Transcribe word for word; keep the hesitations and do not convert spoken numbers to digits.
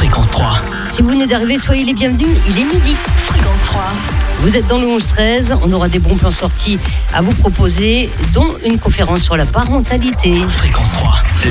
Fréquence trois. Si vous venez d'arriver, soyez les bienvenus, il est midi. Fréquence trois. Vous êtes dans le onze treize, on aura des bons plans sortis à vous proposer, dont une conférence sur la parentalité. Fréquence trois.